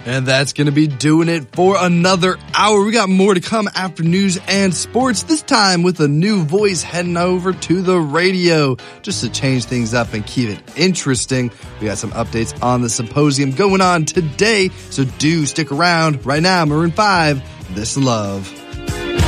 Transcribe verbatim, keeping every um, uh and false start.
And that's going to be doing it for another hour. We got more to come after news and sports, this time with a new voice heading over to the radio just to change things up and keep it interesting. We got some updates on the symposium going on today, so do stick around. Right now, Maroon five, This Love.